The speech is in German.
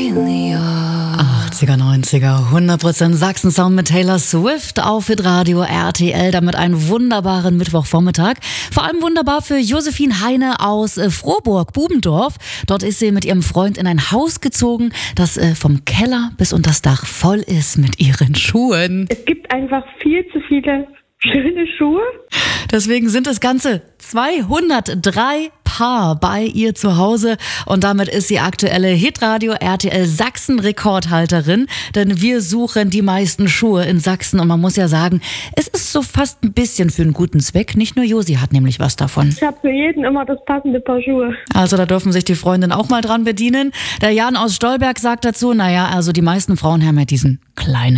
80er, 90er, 100% Sachsen-Sound mit Taylor Swift auf Hitradio RTL, damit einen wunderbaren Mittwochvormittag. Vor allem wunderbar für Josephine Heine aus Frohburg, Bubendorf. Dort ist sie mit ihrem Freund in ein Haus gezogen, das vom Keller bis unter das Dach voll ist mit ihren Schuhen. Es gibt einfach viel zu viele schöne Schuhe. Deswegen sind es ganze 203 Paar bei ihr zu Hause und damit ist sie aktuelle Hitradio RTL Sachsen Rekordhalterin, denn wir suchen die meisten Schuhe in Sachsen und man muss ja sagen, es ist so fast ein bisschen für einen guten Zweck. Nicht nur Josi hat nämlich was davon. Ich habe für jeden immer das passende Paar Schuhe. Also da dürfen sich die Freundinnen auch mal dran bedienen. Der Jan aus Stolberg sagt dazu, naja, also die meisten Frauen haben ja diesen kleinen